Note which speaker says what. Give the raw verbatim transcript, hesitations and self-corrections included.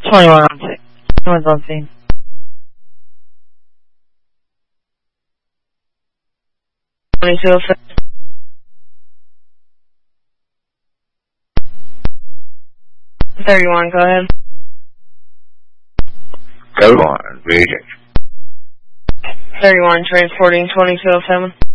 Speaker 1: twenty-one on scene. twenty-one's on scene. twenty-two oh seven. thirty-one, go ahead.
Speaker 2: Go on, read it.
Speaker 1: thirty-one, transporting twenty-two oh seven.